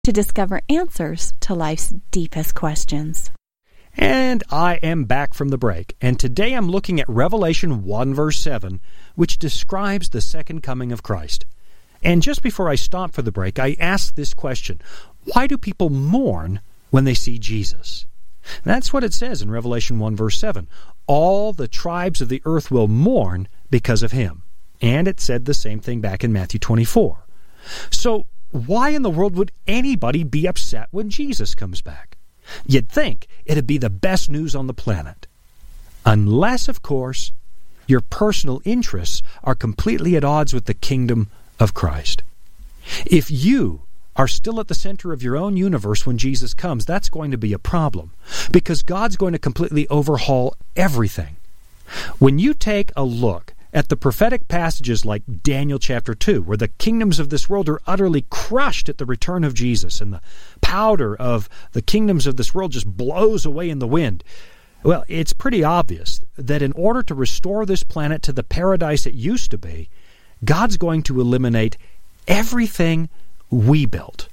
to discover answers to life's deepest questions. And I am back from the break, and today I'm looking at Revelation 1 verse 7, which describes the second coming of Christ. And just before I stop for the break, I asked this question: why do people mourn when they see Jesus? And that's what it says in Revelation 1 verse 7. All the tribes of the earth will mourn because of him. And it said the same thing back in Matthew 24. So why in the world would anybody be upset when Jesus comes back? You'd think it'd be the best news on the planet. Unless, of course, your personal interests are completely at odds with the kingdom of Christ. If you are still at the center of your own universe when Jesus comes, that's going to be a problem, because God's going to completely overhaul everything. When you take a look at the prophetic passages like Daniel chapter 2, where the kingdoms of this world are utterly crushed at the return of Jesus, and the powder of the kingdoms of this world just blows away in the wind, well, it's pretty obvious that in order to restore this planet to the paradise it used to be, God's going to eliminate everything we built.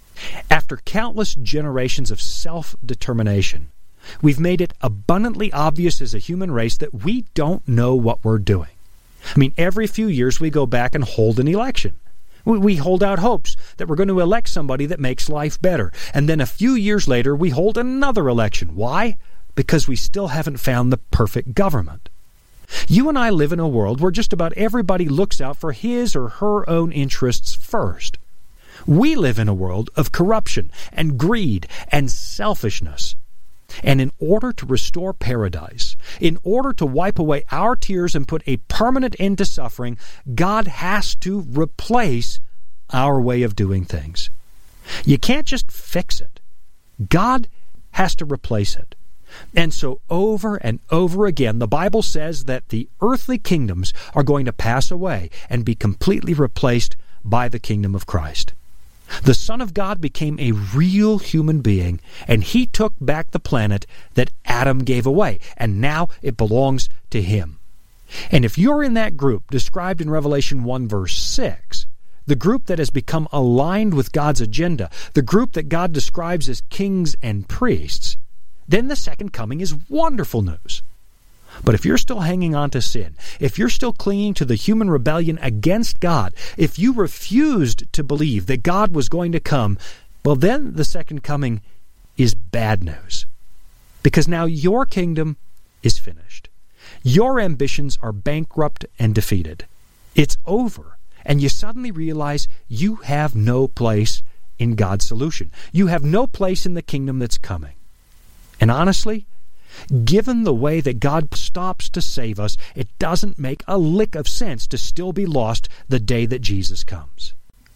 After countless generations of self-determination, we've made it abundantly obvious as a human race that we don't know what we're doing. I mean, every few years we go back and hold an election. We hold out hopes that we're going to elect somebody that makes life better. And then a few years later, we hold another election. Why? Because we still haven't found the perfect government. You and I live in a world where just about everybody looks out for his or her own interests first. We live in a world of corruption and greed and selfishness. And in order to restore paradise, in order to wipe away our tears and put a permanent end to suffering, God has to replace our way of doing things. You can't just fix it. God has to replace it. And so over and over again, the Bible says that the earthly kingdoms are going to pass away and be completely replaced by the kingdom of Christ. The Son of God became a real human being, and he took back the planet that Adam gave away, and now it belongs to him. And if you're in that group described in Revelation 1 verse 6, the group that has become aligned with God's agenda, the group that God describes as kings and priests, then the second coming is wonderful news. But if you're still hanging on to sin, if you're still clinging to the human rebellion against God, if you refused to believe that God was going to come, well, then the second coming is bad news. Because now your kingdom is finished. Your ambitions are bankrupt and defeated. It's over, and you suddenly realize you have no place in God's solution. You have no place in the kingdom that's coming. And honestly, given the way that God stops to save us, it doesn't make a lick of sense to still be lost the day that Jesus comes.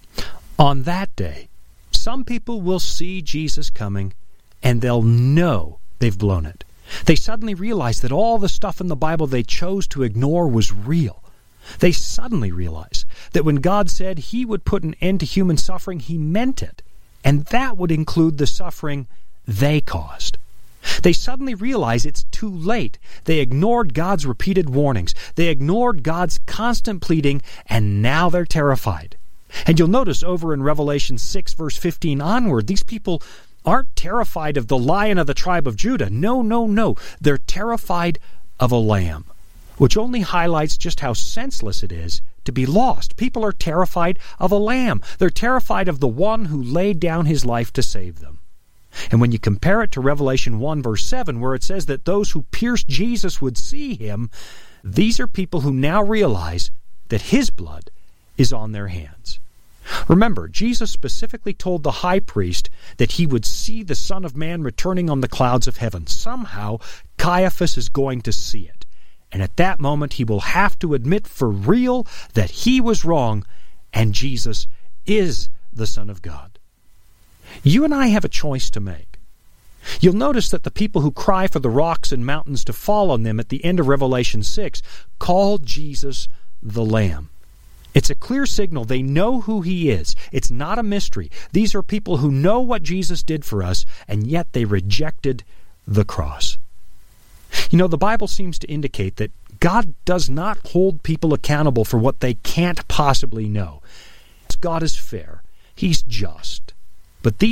On that day, some people will see Jesus coming, and they'll know they've blown it. They suddenly realize that all the stuff in the Bible they chose to ignore was real. They suddenly realize that when God said he would put an end to human suffering, he meant it, and that would include the suffering they caused. They suddenly realize it's too late. They ignored God's repeated warnings. They ignored God's constant pleading, and now they're terrified. And you'll notice over in Revelation 6, verse 15 onward, these people aren't terrified of the Lion of the tribe of Judah. No. They're terrified of a lamb, which only highlights just how senseless it is to be lost. People are terrified of a lamb. They're terrified of the one who laid down his life to save them. And when you compare it to Revelation 1 verse 7, where it says that those who pierced Jesus would see him, these are people who now realize that his blood is on their hands. Remember, Jesus specifically told the high priest that he would see the Son of Man returning on the clouds of heaven. Somehow, Caiaphas is going to see it. And at that moment, he will have to admit for real that he was wrong and Jesus is the Son of God. You and I have a choice to make. You'll notice that the people who cry for the rocks and mountains to fall on them at the end of Revelation 6 call Jesus the Lamb. It's a clear signal they know who he is. It's not a mystery. These are people who know what Jesus did for us, and yet they rejected the cross. You know, the Bible seems to indicate that God does not hold people accountable for what they can't possibly know. God is fair. He's just. But these